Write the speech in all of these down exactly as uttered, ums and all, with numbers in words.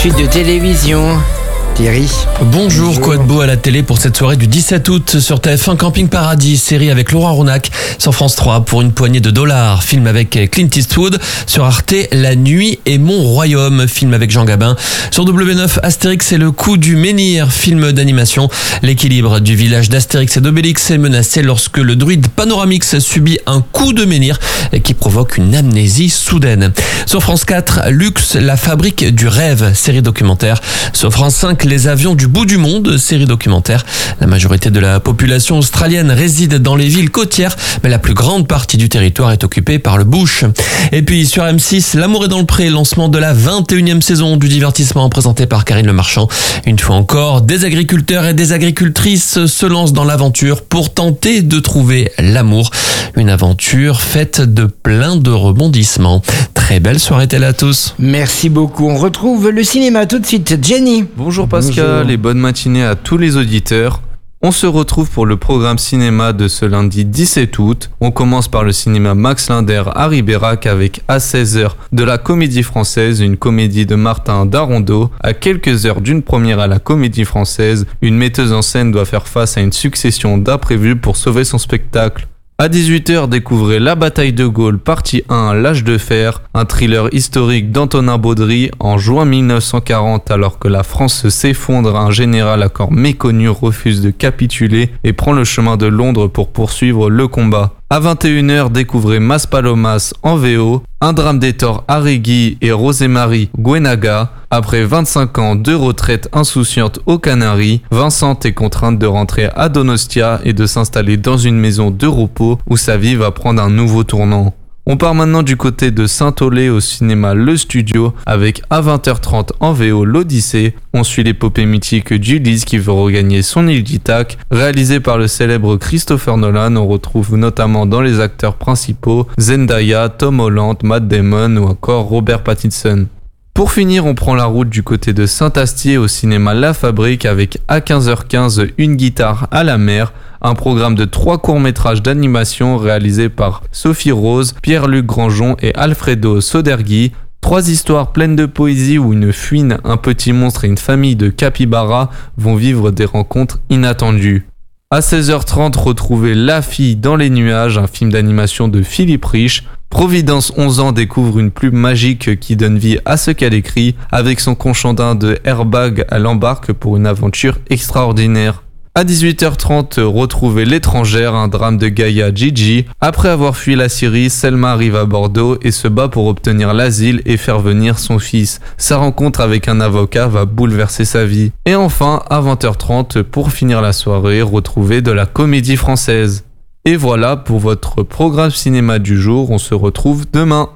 suite de télévision. Thierry. Bonjour, Bonjour. quoi de beau à la télé pour cette soirée du dix-sept août sur T F un Camping Paradis, série avec Laurent Ronac sur France trois pour une poignée de dollars, film avec Clint Eastwood, sur Arte La Nuit et Mon Royaume, film avec Jean Gabin, sur W neuf Astérix et le coup du menhir, film d'animation. L'équilibre du village d'Astérix et d'Obélix est menacé lorsque le druide Panoramix subit un coup de menhir qui provoque une amnésie soudaine. Sur France quatre, Luxe, la fabrique du rêve, série documentaire. Sur France cinq, Les avions du bout du monde, série documentaire. La majorité de la population australienne réside dans les villes côtières, mais la plus grande partie du territoire est occupée par le bush. Et puis sur M six, L'amour est dans le pré, lancement de la vingt et unième saison du divertissement présenté par Karine Le Marchand. Une fois encore, des agriculteurs et des agricultrices se lancent dans l'aventure pour tenter de trouver l'amour. Une aventure faite de plein de rebondissements. Très belle soirée télé à tous. Merci beaucoup. On retrouve le cinéma tout de suite. Jenny. Bonjour Pascal Bonjour. et bonne matinée à tous les auditeurs. On se retrouve pour le programme cinéma de ce lundi dix-sept août. On commence par le cinéma Max Linder à Ribérac avec à seize heures de la Comédie Française, une comédie de Martin Darondeau. À quelques heures d'une première à la Comédie Française, une metteuse en scène doit faire face à une succession d'imprévus pour sauver son spectacle. À dix-huit heures, découvrez La Bataille de Gaulle, partie un, L'âge de fer, un thriller historique d'Antonin Baudry en juin mille neuf cent quarante, alors que la France s'effondre, un général encore méconnu refuse de capituler et prend le chemin de Londres pour poursuivre le combat. À vingt et une heures, découvrez Maspalomas en V O, un drame d'Hector Arrighi et Rosemary Guenaga. Après vingt-cinq ans de retraite insouciante aux Canaries, Vincent est contrainte de rentrer à Donostia et de s'installer dans une maison de repos où sa vie va prendre un nouveau tournant. On part maintenant du côté de Saint-Olé au cinéma Le Studio avec à vingt heures trente en V O l'Odyssée. On suit l'épopée mythique d'Ulysse qui veut regagner son île d'Ithaque. Réalisé par le célèbre Christopher Nolan, on retrouve notamment dans les acteurs principaux Zendaya, Tom Holland, Matt Damon ou encore Robert Pattinson. Pour finir, on prend la route du côté de Saint-Astier au cinéma La Fabrique avec à quinze heures quinze Une guitare à la mer, un programme de trois courts-métrages d'animation réalisés par Sophie Rose, Pierre-Luc Grangeon et Alfredo Soderghi. Trois histoires pleines de poésie où une fouine, un petit monstre et une famille de capybaras vont vivre des rencontres inattendues. À seize heures trente, retrouvez La fille dans les nuages, un film d'animation de Philippe Rich. Providence onze ans découvre une plume magique qui donne vie à ce qu'elle écrit. Avec son conchondin de airbag, elle embarque pour une aventure extraordinaire. À dix-huit heures trente, retrouvez L'étrangère, un drame de Gaïa Gigi. Après avoir fui la Syrie, Selma arrive à Bordeaux et se bat pour obtenir l'asile et faire venir son fils. Sa rencontre avec un avocat va bouleverser sa vie. Et enfin, à vingt heures trente, pour finir la soirée, retrouvez de la Comédie Française. Et voilà pour votre programme cinéma du jour, on se retrouve demain.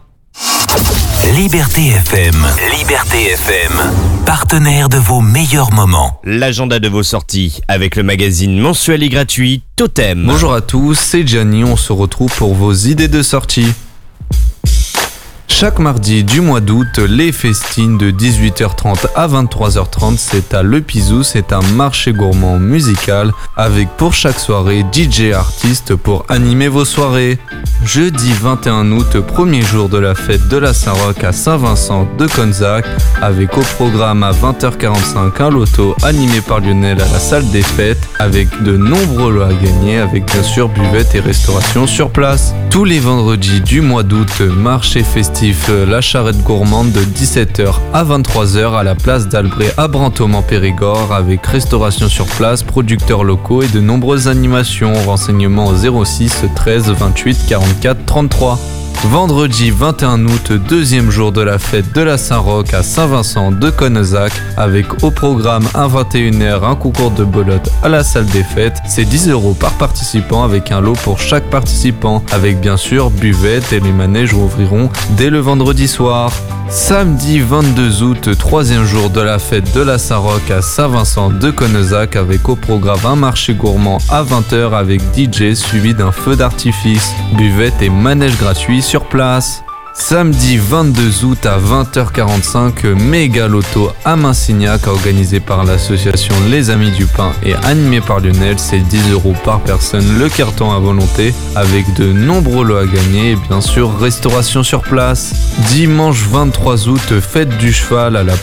Liberté F M, Liberté F M, partenaire de vos meilleurs moments. L'agenda de vos sorties avec le magazine mensuel et gratuit Totem. Bonjour à tous, c'est Gianni, on se retrouve pour vos idées de sortie. Chaque mardi du mois d'août, les festines de dix-huit heures trente à vingt-trois heures trente, c'est à Le Pizou, c'est un marché gourmand musical avec pour chaque soirée D J artistes pour animer vos soirées. Jeudi vingt et un août, premier jour de la fête de la Saint-Roch à Saint-Vincent de Conzac, avec au programme à vingt heures quarante-cinq un loto animé par Lionel à la salle des fêtes, avec de nombreux lots à gagner, avec bien sûr buvette et restauration sur place. Tous les vendredis du mois d'août, marché festif La Charrette Gourmande de dix-sept heures à vingt-trois heures à la place d'Albret à Brantôme en Périgord, avec restauration sur place, producteurs locaux et de nombreuses animations. Renseignements au zéro six treize vingt-huit quarante-quatre trente-trois. Vendredi vingt et un août, deuxième jour de la fête de la Saint-Roch à Saint-Vincent de Connezac, avec au programme à vingt et une heures un concours de belote à la salle des fêtes. C'est dix euros par participant avec un lot pour chaque participant, avec bien sûr buvette et les manèges ouvriront dès le vendredi soir. Samedi vingt-deux août, troisième jour de la fête de la Saint-Roch à Saint-Vincent de Connezac, avec au programme un marché gourmand à vingt heures avec D J suivi d'un feu d'artifice, buvette et manège gratuit sur place. Samedi vingt-deux août à vingt heures quarante-cinq, méga loto à Massignac organisé par l'association Les Amis du Pain et animé par Lionel. C'est dix euros par personne, le carton à volonté avec de nombreux lots à gagner et bien sûr restauration sur place. Dimanche vingt-trois août, fête du cheval à la